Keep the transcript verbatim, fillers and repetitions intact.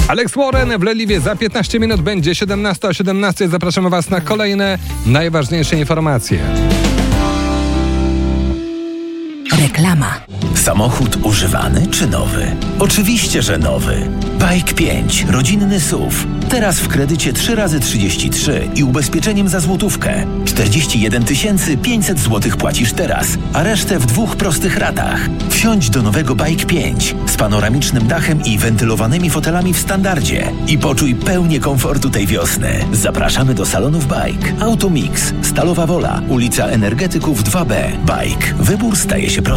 Alex Warren w Leliwie za piętnaście minut będzie siedemnasta o siedemnastej. Zapraszamy Was na kolejne najważniejsze informacje. Reklama. Samochód używany czy nowy? Oczywiście, że nowy. Bike pięć, rodzinny S U V. Teraz w kredycie trzy razy trzydzieści trzy i ubezpieczeniem za złotówkę. czterdzieści jeden tysięcy pięćset złotych płacisz teraz, a resztę w dwóch prostych ratach. Wsiądź do nowego Bike pięć z panoramicznym dachem i wentylowanymi fotelami w standardzie i poczuj pełnię komfortu tej wiosny. Zapraszamy do salonów Bike. Automix, Stalowa Wola, ulica Energetyków dwa B. Bike. Wybór staje się prosty.